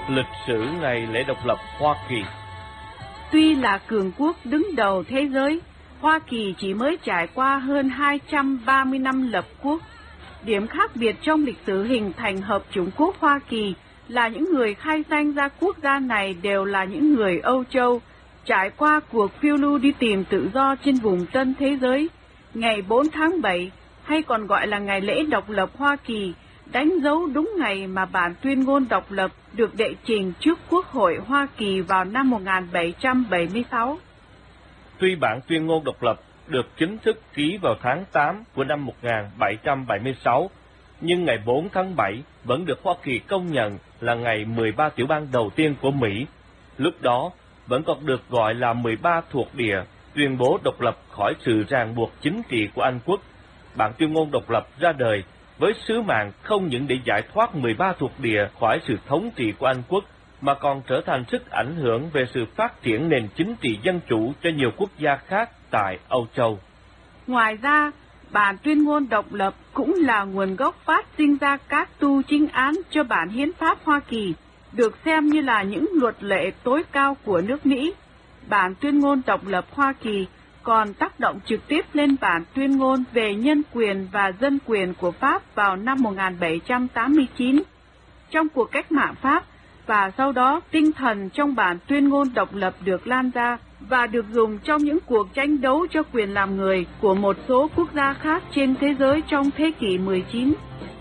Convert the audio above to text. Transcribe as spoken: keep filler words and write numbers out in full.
Lịch sử ngày lễ độc lập Hoa Kỳ. Tuy là cường quốc đứng đầu thế giới, Hoa Kỳ chỉ mới trải qua hơn hai trăm ba mươi năm lập quốc. Điểm khác biệt trong lịch sử hình thành Hợp chủng quốc Hoa Kỳ là những người khai danh ra quốc gia này đều là những người Âu Châu, trải qua cuộc phiêu lưu đi tìm tự do trên vùng Tân thế giới. Ngày bốn tháng bảy, hay còn gọi là ngày lễ độc lập Hoa Kỳ, đánh dấu đúng ngày mà bản tuyên ngôn độc lập được đệ trình trước Quốc hội Hoa Kỳ vào năm một nghìn bảy trăm bảy mươi sáu. Tuy bản tuyên ngôn độc lập được chính thức ký vào tháng tám của năm một nghìn bảy trăm bảy mươi sáu, nhưng ngày bốn tháng bảy vẫn được Hoa Kỳ công nhận là ngày mười ba tiểu bang đầu tiên của Mỹ. Lúc đó vẫn còn được gọi là mười ba thuộc địa, tuyên bố độc lập khỏi sự ràng buộc chính trị của Anh quốc. Bản tuyên ngôn độc lập ra đời với sứ mạng không những để giải thoát mười ba thuộc địa khỏi sự thống trị của Anh quốc, mà còn trở thành sức ảnh hưởng về sự phát triển nền chính trị dân chủ cho nhiều quốc gia khác tại Âu Châu. Ngoài ra, bản tuyên ngôn độc lập cũng là nguồn gốc phát sinh ra các tu chính án cho bản hiến pháp Hoa Kỳ, được xem như là những luật lệ tối cao của nước Mỹ. Bản tuyên ngôn độc lập Hoa Kỳ còn tác động trực tiếp lên bản tuyên ngôn về nhân quyền và dân quyền của Pháp vào năm một nghìn bảy trăm tám mươi chín. Trong cuộc cách mạng Pháp, và sau đó tinh thần trong bản tuyên ngôn độc lập được lan ra và được dùng trong những cuộc tranh đấu cho quyền làm người của một số quốc gia khác trên thế giới trong thế kỷ mười chín.